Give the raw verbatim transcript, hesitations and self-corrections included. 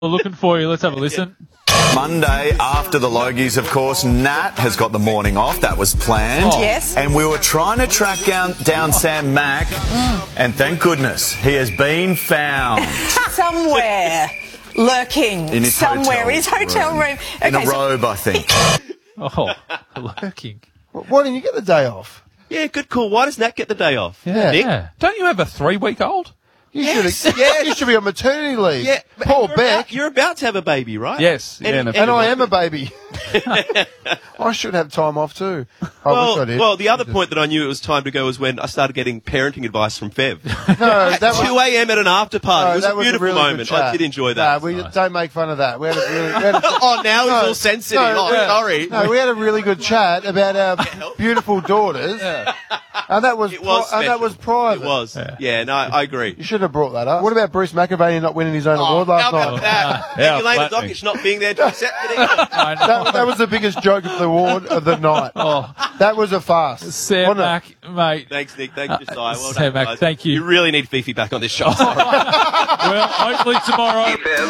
We're looking for you. Let's have a listen. Monday, after the Logies, of course, Nat has got the morning off. That was planned. Oh. Yes. And we were trying to track down, down Sam Mack, mm. and thank goodness he has been found. Somewhere. Lurking. In his somewhere hotel in his hotel room. room. Okay, in a so robe, I think. Oh, lurking. Why didn't you get the day off? Yeah, good call. Why does Nat get the day off? Yeah. Nick? yeah. Don't you have a three-week-old? You Yes. should yeah. You should be on maternity leave. Yeah, but Poor you're Beck. About, you're about to have a baby, right? Yes. And, yeah, and, and I am a baby. I should have time off too. I well, wish I did. well, the other point that I knew it was time to go was when I started getting parenting advice from Fev. No, At that was two a.m. at an after party. no, it was that a beautiful really good moment. chat. I did enjoy that. No, we Nice. don't make fun of that. We had a really. We had a, Oh, now No, he's all sensitive. no, oh, yeah. sorry. no, we had a really good chat about our beautiful daughters, and that was It was pri- and that special. was private. It was. Yeah. Yeah, no, I agree. You should have brought that up. What about Bruce McAvaney not winning his own award How last about night? that? Yeah, And Elena flattening. Dokic not being there to accept it. either. I know. That, that was the biggest joke of the award of the night. Oh, That was a farce. Sam wasn't it? Mack, mate. Thanks, Nick. Thanks, Josiah. Well Sam done, Mack, guys. thank you. You really need Fifi back on this show. Well, hopefully tomorrow.